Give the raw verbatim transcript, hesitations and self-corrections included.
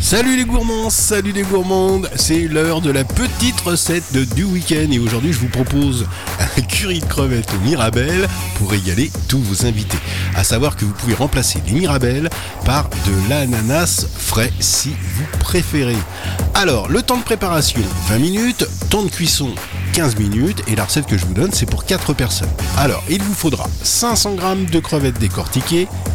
Salut les gourmands, salut les gourmandes, c'est l'heure de la petite recette de, du week-end et aujourd'hui je vous propose un curry de crevettes au mirabelle pour régaler tous vos invités. À savoir que vous pouvez remplacer les mirabelles par de l'ananas frais si vous préférez. Alors, le temps de préparation, vingt minutes, temps de cuisson, quinze minutes et la recette que je vous donne c'est pour quatre personnes. Alors, il vous faudra cinq cents grammes de crevettes décortiquées,